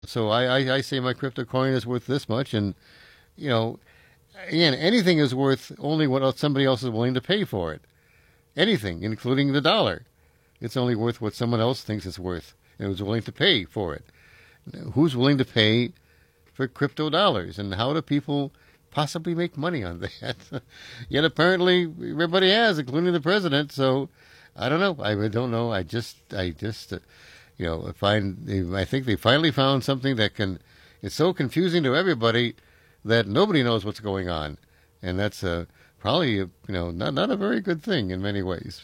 So I say my crypto coin is worth this much, and you know, again, anything is worth only what somebody else is willing to pay for it. Anything, including the dollar, it's only worth what someone else thinks it's worth and is willing to pay for it. Who's willing to pay for crypto dollars, and how do people possibly make money on that? Yet apparently everybody has, including the president. So I don't know. I don't know. I think they finally found something that can. It's so confusing to everybody that nobody knows what's going on, and that's probably not a very good thing in many ways.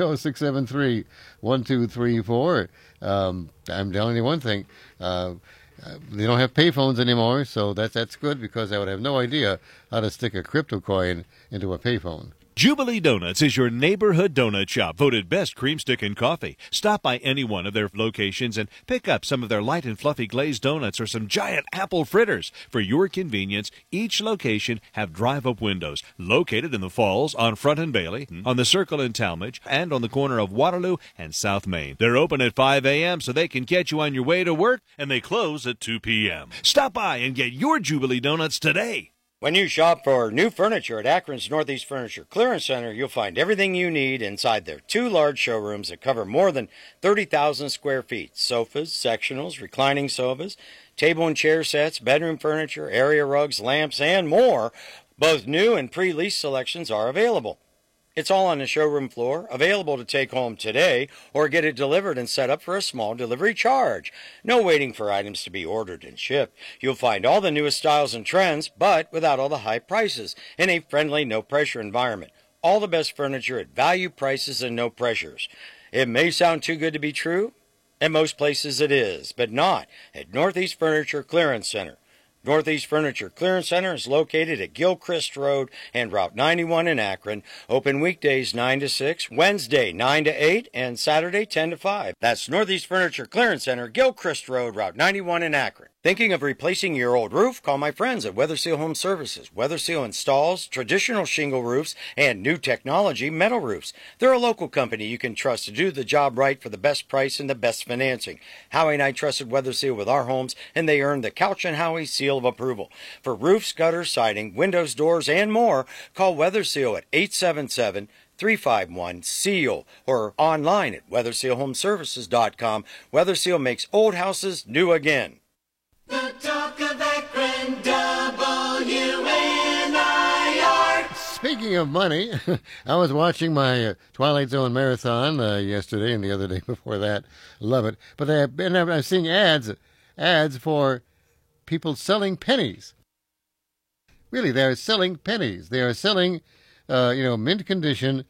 330-673-1234. I'm telling you one thing. They don't have payphones anymore, so that's good, because I would have no idea how to stick a crypto coin into a payphone. Jubilee Donuts is your neighborhood donut shop, voted best cream stick and coffee. Stop by any one of their locations and pick up some of their light and fluffy glazed donuts or some giant apple fritters. For your convenience, each location have drive-up windows located in the Falls, on Front and Bailey, on the Circle in Talmadge, and on the corner of Waterloo and South Main. They're open at 5 a.m. so they can catch you on your way to work, and they close at 2 p.m. Stop by and get your Jubilee Donuts today. When you shop for new furniture at Akron's Northeast Furniture Clearance Center, you'll find everything you need inside their 2 large showrooms that cover more than 30,000 square feet. Sofas, sectionals, reclining sofas, table and chair sets, bedroom furniture, area rugs, lamps, and more. Both new and pre-lease selections are available. It's all on the showroom floor, available to take home today or get it delivered and set up for a small delivery charge. No waiting for items to be ordered and shipped. You'll find all the newest styles and trends, but without all the high prices, in a friendly, no-pressure environment. All the best furniture at value prices and no pressures. It may sound too good to be true. In most places it is, but not at Northeast Furniture Clearance Center. Northeast Furniture Clearance Center is located at Gilchrist Road and Route 91 in Akron. Open weekdays 9 to 6, Wednesday 9 to 8, and Saturday 10 to 5. That's Northeast Furniture Clearance Center, Gilchrist Road, Route 91 in Akron. Thinking of replacing your old roof? Call my friends at Weatherseal Home Services. Weatherseal installs traditional shingle roofs and new technology metal roofs. They're a local company you can trust to do the job right for the best price and the best financing. Howie and I trusted Weatherseal with our homes, and they earned the Couch and Howie seal of approval. For roofs, gutters, siding, windows, doors, and more, call Weatherseal at 877-351-SEAL or online at WeathersealHomeservices.com. Weatherseal makes old houses new again. The talk of Akron, WNIR. Speaking of money, I was watching my Twilight Zone marathon yesterday and the other day before that. Love it. But I'm seeing ads for people selling pennies. Really, they're selling pennies. They are selling, mint condition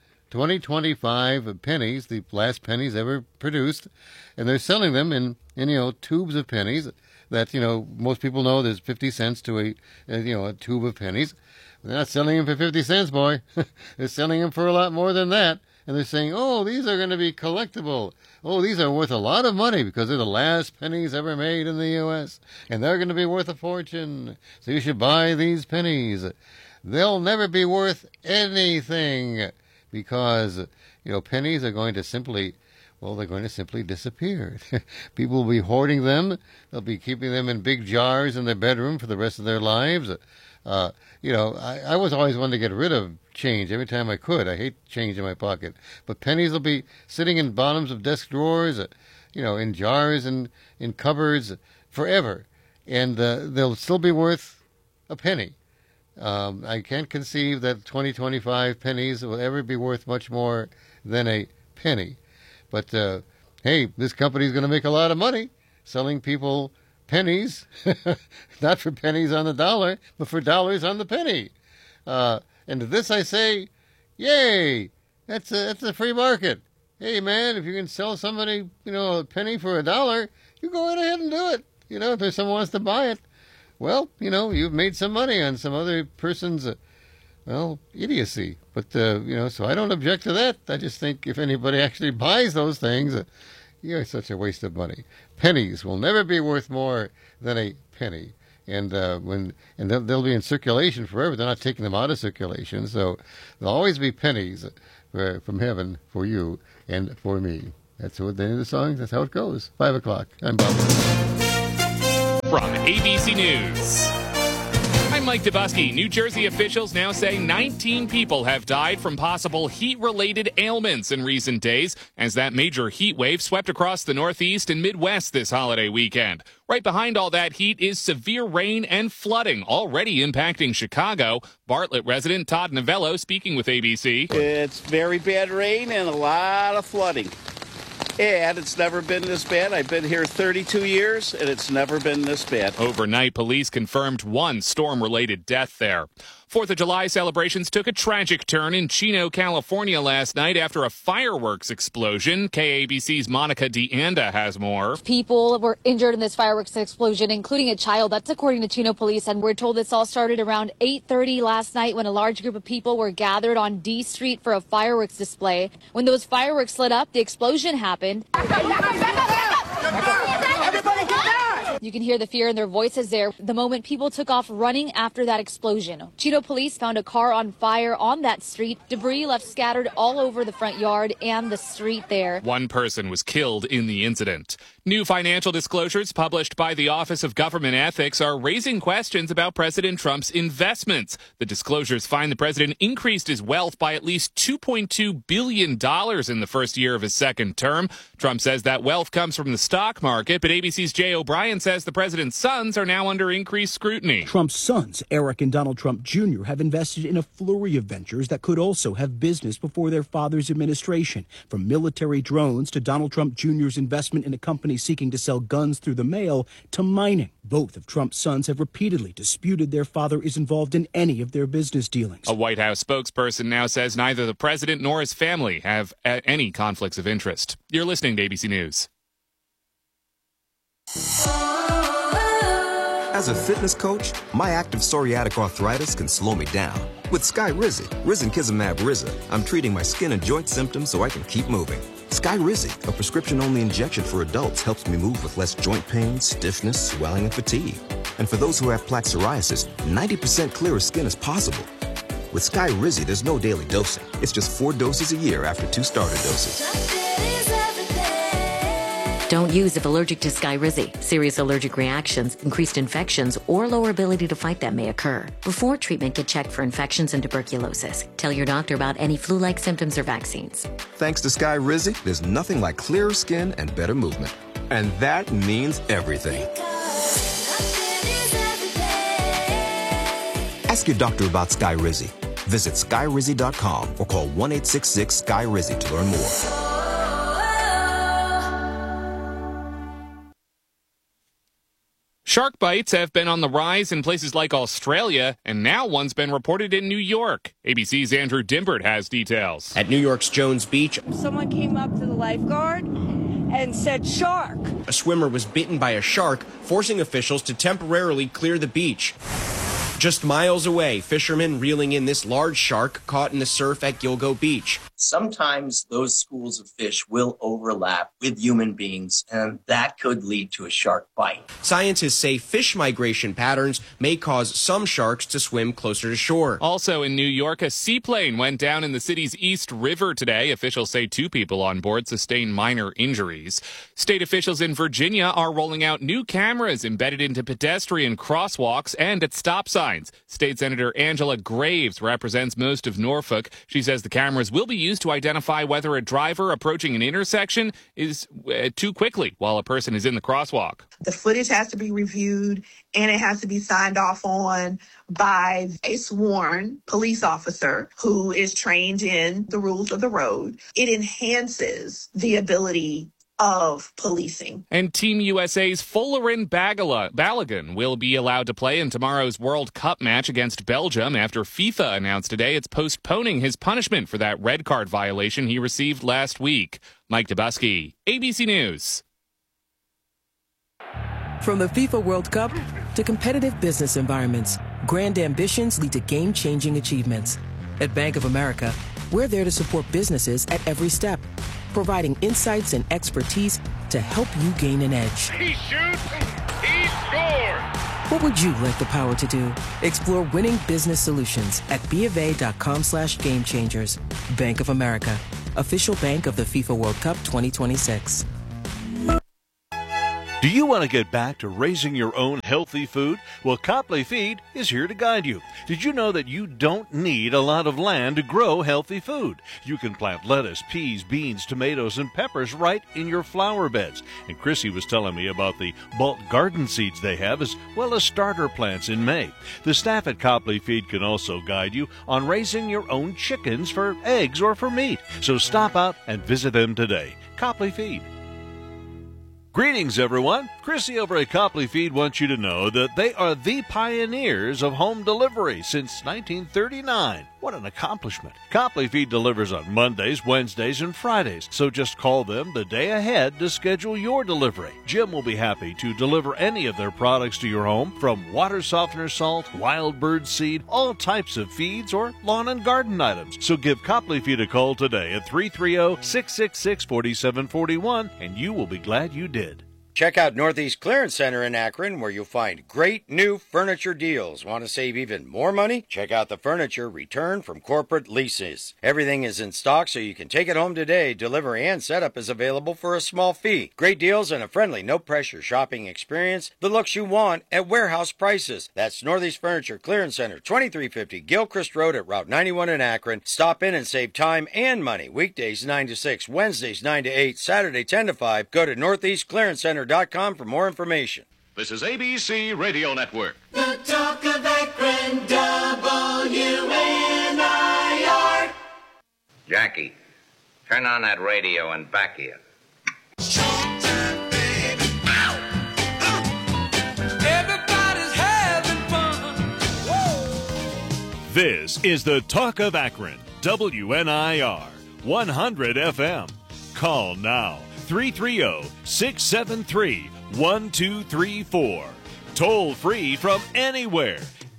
2025 pennies, the last pennies ever produced, and they're selling them in tubes of pennies. That most people know there's 50 cents to a tube of pennies. They're not selling them for 50 cents, boy. They're selling them for a lot more than that. And they're saying, oh, these are going to be collectible. Oh, these are worth a lot of money because they're the last pennies ever made in the U.S. And they're going to be worth a fortune. So you should buy these pennies. They'll never be worth anything because, pennies are going to simply disappear. People will be hoarding them. They'll be keeping them in big jars in their bedroom for the rest of their lives. I was always one to get rid of change every time I could. I hate change in my pocket. But pennies will be sitting in bottoms of desk drawers, in jars and in cupboards forever. And they'll still be worth a penny. I can't conceive that 2025 pennies will ever be worth much more than a penny. But, hey, this company's going to make a lot of money selling people pennies, not for pennies on the dollar, but for dollars on the penny. And to this I say, yay, that's a free market. Hey, man, if you can sell somebody, a penny for $1, you go right ahead and do it. If there's someone who wants to buy it, well, you've made some money on some other person's idiocy. But, so I don't object to that. I just think if anybody actually buys those things, you're such a waste of money. Pennies will never be worth more than a penny. And they'll be in circulation forever. They're not taking them out of circulation. So there'll always be pennies from heaven for you and for me. That's what the end of the song. That's how it goes. 5 o'clock. I'm Bob. from ABC News. I'm Mike Dubusky. New Jersey officials now say 19 people have died from possible heat-related ailments in recent days as that major heat wave swept across the Northeast and Midwest this holiday weekend. Right behind all that heat is severe rain and flooding already impacting Chicago. Bartlett resident Todd Novello speaking with ABC. It's very bad rain and a lot of flooding. And it's never been this bad. I've been here 32 years, and it's never been this bad. Overnight, police confirmed one storm-related death there. 4th of July celebrations took a tragic turn in Chino, California last night after a fireworks explosion. KABC's Monica DeAnda has more. People were injured in this fireworks explosion, including a child. That's according to Chino police. And we're told this all started around 8:30 last night when a large group of people were gathered on D Street for a fireworks display. When those fireworks lit up, the explosion happened. You can hear the fear in their voices there the moment people took off running after that explosion. Chino police found a car on fire on that street. Debris left scattered all over the front yard and the street there. One person was killed in the incident. New financial disclosures published by the Office of Government Ethics are raising questions about President Trump's investments. The disclosures find the president increased his wealth by at least $2.2 billion in the first year of his second term. Trump says that wealth comes from the stock market, but ABC's Jay O'Brien says the president's sons are now under increased scrutiny. Trump's sons, Eric and Donald Trump Jr., have invested in a flurry of ventures that could also have business before their father's administration, from military drones to Donald Trump Jr.'s investment in a company seeking to sell guns through the mail to mining. Both of Trump's sons have repeatedly disputed their father is involved in any of their business dealings. A White House spokesperson now says neither the president nor his family have any conflicts of interest. You're listening to ABC News. As a fitness coach, my active psoriatic arthritis can slow me down. With Skyrizi, Risankizumab Rizza, I'm treating my skin and joint symptoms so I can keep moving. Skyrizi, a prescription-only injection for adults, helps me move with less joint pain, stiffness, swelling, and fatigue. And for those who have plaque psoriasis, 90% clearer skin is possible. With Skyrizi, there's no daily dosing. It's just 4 doses a year after 2 starter doses. Don't use if allergic to Skyrizi. Serious allergic reactions, increased infections, or lower ability to fight them may occur. Before treatment, get checked for infections and tuberculosis. Tell your doctor about any flu-like symptoms or vaccines. Thanks to Skyrizi, there's nothing like clearer skin and better movement. And that means everything. Ask your doctor about Skyrizi. Visit Skyrizi.com or call 1-866-SKY-RIZZI to learn more. Shark bites have been on the rise in places like Australia, and now one's been reported in New York. ABC's Andrew Dimbert has details. At New York's Jones Beach, someone came up to the lifeguard and said, "Shark." A swimmer was bitten by a shark, forcing officials to temporarily clear the beach. Just miles away, fishermen reeling in this large shark caught in the surf at Gilgo Beach. Sometimes those schools of fish will overlap with human beings, and that could lead to a shark bite. Scientists say fish migration patterns may cause some sharks to swim closer to shore. Also in New York, a seaplane went down in the city's East River today. Officials say 2 people on board sustained minor injuries. State officials in Virginia are rolling out new cameras embedded into pedestrian crosswalks and at stop signs. State Senator Angela Graves represents most of Norfolk. She says the cameras will be used to identify whether a driver approaching an intersection is too quickly while a person is in the crosswalk. The footage has to be reviewed and it has to be signed off on by a sworn police officer who is trained in the rules of the road. It enhances the ability of policing. And Team USA's Folarin Balogun will be allowed to play in tomorrow's World Cup match against Belgium after FIFA announced today it's postponing his punishment for that red card violation he received last week. Mike Dubusky, ABC News. From the FIFA World Cup to competitive business environments, grand ambitions lead to game-changing achievements. At Bank of America, we're there to support businesses at every step, providing insights and expertise to help you gain an edge. He shoots, he scores! What would you like the power to do? Explore winning business solutions at BofA.com/gamechangers. Bank of America, official bank of the FIFA World Cup 2026. Do you want to get back to raising your own healthy food? Well, Copley Feed is here to guide you. Did you know that you don't need a lot of land to grow healthy food? You can plant lettuce, peas, beans, tomatoes, and peppers right in your flower beds. And Chrissy was telling me about the bulk garden seeds they have, as well as starter plants in May. The staff at Copley Feed can also guide you on raising your own chickens for eggs or for meat. So stop out and visit them today. Copley Feed. Greetings, everyone. Chrissy over at Copley Feed wants you to know that they are the pioneers of home delivery since 1939. What an accomplishment. Copley Feed delivers on Mondays, Wednesdays, and Fridays, so just call them the day ahead to schedule your delivery. Jim will be happy to deliver any of their products to your home, from water softener salt, wild bird seed, all types of feeds, or lawn and garden items. So give Copley Feed a call today at 330-666-4741, and you will be glad you did. Check out Northeast Clearance Center in Akron, where you'll find great new furniture deals. Want to save even more money? Check out the furniture returned from corporate leases. Everything is in stock, so you can take it home today. Delivery and setup is available for a small fee. Great deals and a friendly, no-pressure shopping experience. The looks you want at warehouse prices. That's Northeast Furniture Clearance Center, 2350 Gilchrist Road at Route 91 in Akron. Stop in and save time and money. Weekdays 9 to 6, Wednesdays 9 to 8, Saturday 10 to 5. Go to NortheastClearanceCenter.com for more information. This is ABC Radio Network. The talk of Akron, WNIR. Jackie, turn on that radio and back here. Everybody's having fun. This is the Talk of Akron, WNIR, 100 FM. Call now, 330-673-1234. Toll free from anywhere,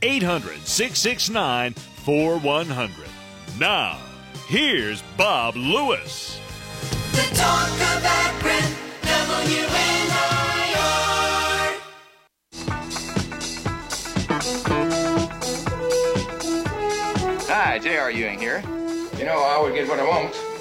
800-669-4100. Now, here's Bob Lewis. The talk of Akron, WNIR. Hi, J.R. Ewing here. You know, I always get what I want.